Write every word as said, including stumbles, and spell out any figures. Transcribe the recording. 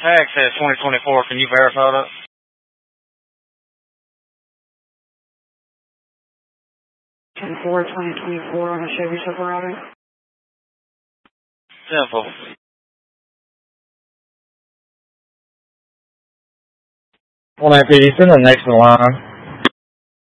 Tag says twenty twenty-four. Can you verify that? ten four twenty twenty-four on a Chevy Silverado. Simple. one eight P D, send the next in line.